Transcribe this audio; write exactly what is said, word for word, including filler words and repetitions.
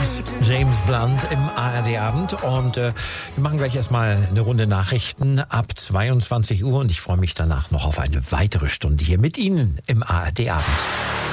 James Blunt im A R D-Abend und äh, wir machen gleich erstmal eine Runde Nachrichten ab zweiundzwanzig Uhr und ich freue mich danach noch auf eine weitere Stunde hier mit Ihnen im A R D-Abend.